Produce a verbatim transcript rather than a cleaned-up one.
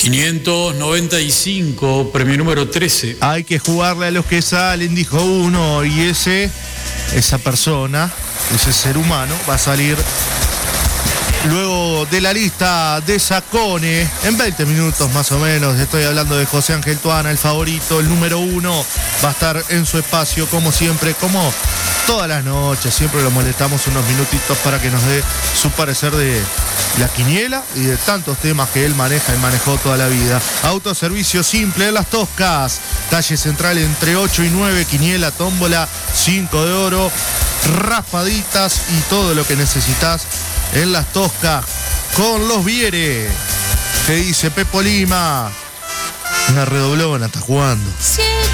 quinientos noventa y cinco, premio número trece. Hay que jugarle a los que salen, dijo uno, y ese, esa persona, ese ser humano, va a salir luego de la lista de Sacone, en veinte minutos más o menos. Estoy hablando de José Ángel Tuana, el favorito, el número uno. Va a estar en su espacio, como siempre, como todas las noches. Siempre lo molestamos unos minutitos para que nos dé su parecer de la quiniela y de tantos temas que él maneja y manejó toda la vida. Autoservicio simple en Las Toscas, calle central entre ocho y nueve, quiniela, tómbola, cinco de oro, raspaditas y todo lo que necesitas en Las Toscas con los Viere. Te dice Pepo Lima. Una redoblona está jugando. Sí.